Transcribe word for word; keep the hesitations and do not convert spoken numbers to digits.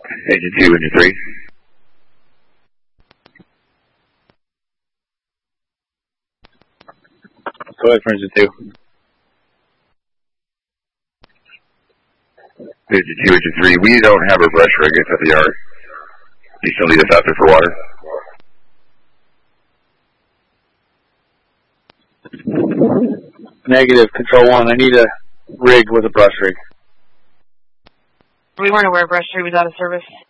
Agent two, Engine three. Go ahead for Engine two. Agent two, Engine three. We don't have a brush rig at the yard. You still need us out there for water? Negative, Control one. I need a rig with a brush rig. We weren't aware brush rig was out of service.